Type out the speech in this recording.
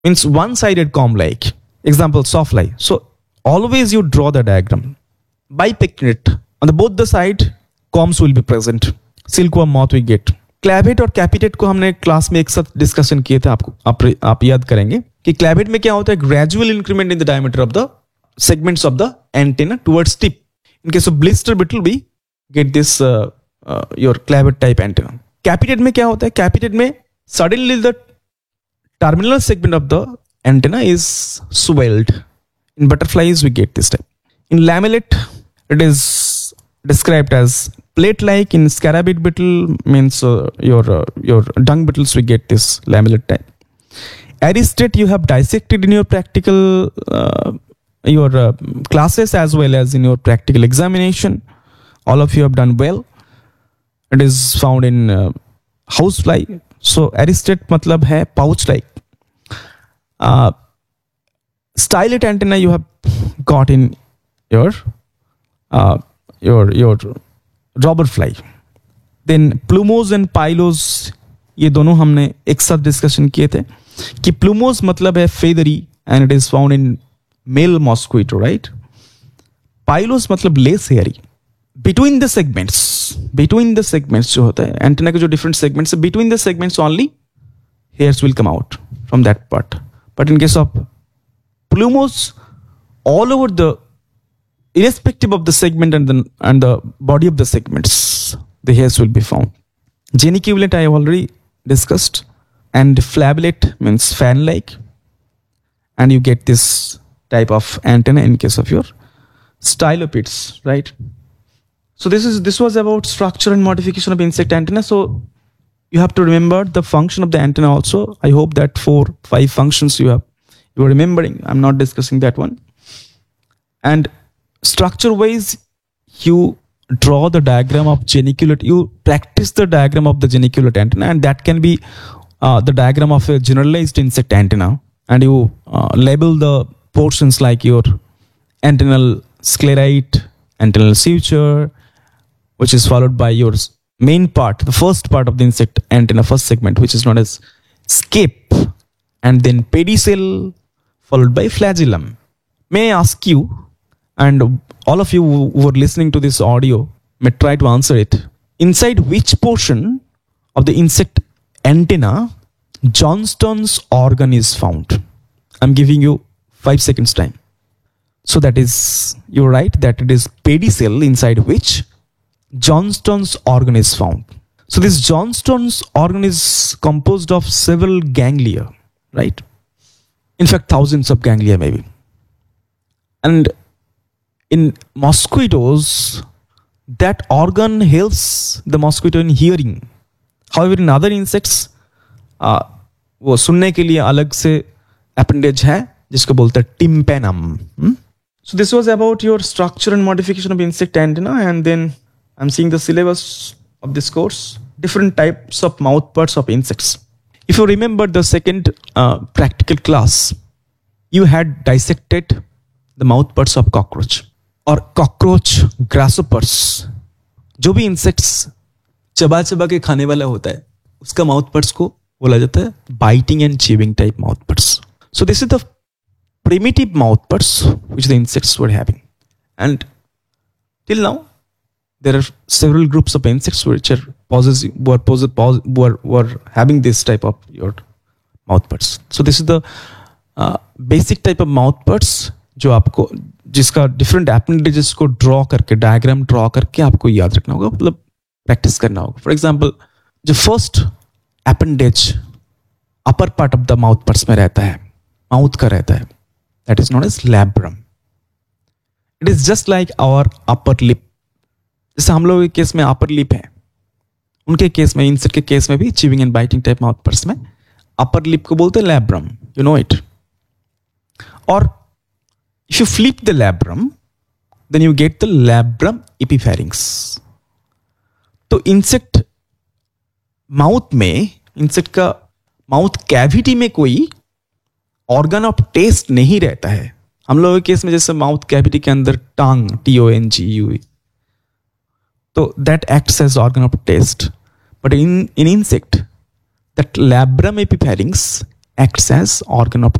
means one-sided comb like. Example, sawfly. So always you draw the diagram by picking it. On the both the side, combs will be present. Silkworm moth we get. Clavate और कैपिटेट को हमने class में एक साथ discussion किए थे, आप याद करेंगे कि क्लैवेट में क्या होता है, gradual increment in the diameter of the segments of the antenna towards tip. In case of blister beetle we get this your clavate type antenna. कैपिटेट में क्या होता है, कैपिटेट में suddenly the terminal segment of the antenna is swelled. In butterflies, we get this type. In lamellate, it is described as plate-like. In scarabid beetle, means your dung beetles, we get this lamellate type. Aristate, you have dissected in your practical classes as well as in your practical examination. All of you have done well. It is found in housefly. So aristate मतलब है pouch like. Stylet antenna you have got in your robber fly. Then plumose and pylos, ये दोनों हमने एक साथ discussion किए थे कि plumose मतलब है feathery and it is found in male mosquito, right? pylos मतलब less hairy. Between the segments जो होता है एंटेना के जो डिफरेंट सेगमेंट्स है, between the segments only hairs will come out from that part. But in case of plumose, all over the, irrespective of the segment and the body of the segments, the hairs will be found. Geniculate I have already discussed, and flabellate means fan-like, and you get this type of antenna in case of your stylopids, right? So this was about structure and modification of insect antenna. So you have to remember the function of the antenna also. I hope that 4-5 functions you are remembering. I'm not discussing that one. And structure wise, you draw the diagram of geniculate. You practice the diagram of the geniculate antenna, and that can be the diagram of a generalized insect antenna. And you label the portions like your antennal sclerite, antennal suture, which is followed by your main part, the first part of the insect antenna, first segment, which is known as scape, and then pedicel, followed by flagellum. May I ask you, and all of you who are listening to this audio may try to answer it, inside which portion of the insect antenna Johnston's organ is found? I'm giving you 5 seconds time. So that is, you're right, that it is pedicel inside which Johnston's organ is found. So this Johnston's organ is composed of several ganglia, right? In fact, thousands of ganglia maybe. And in mosquitoes, that organ helps the mosquito in hearing. However, in other insects, वो सुनने के लिए अलग से appendage है जिसको बोलते हैं tympanum. So this was about your structure and modification of insect antenna, and then I'm seeing the syllabus of this course, different types of mouthparts of insects. If you remember the second practical class, you had dissected the mouthparts of cockroach or cockroach grasshoppers. जो भी insects चबा चबा के खाने वाला होता है, उसका mouthparts को बोला जाता है biting and chewing type mouthparts. So this is the primitive mouthparts which the insects were having. And till now, there are several groups of insects which were having this type of your mouthparts. So this is the basic type of mouthparts जो आपको, जिसका different appendages को draw करके, diagram draw करके आपको याद रखना होगा, मतलब practice करना होगा. For example, जो first appendage upper part of the mouthparts में रहता है, mouth का रहता है, that is known as labrum. It is just like our upper lip. जैसे हम लोगों के केस में अपर लिप है, उनके केस में, इंसेक्ट के केस में भी चीविंग एंड बाइटिंग टाइप माउथपर्ट्स में अपर लिप को बोलते हैं लैब्रम. You know it. और if you flip the labrum, then you get the labrum एपिफेरिंग्स. तो इंसेक्ट माउथ में, इंसेक्ट का माउथ कैविटी में कोई ऑर्गन ऑफ टेस्ट नहीं रहता है. हम लोगों के केस में जैसे माउथ कैविटी के अंदर टंग, TONGUE, so that acts as organ of taste. But in insect, that labrum epipharynx acts as organ of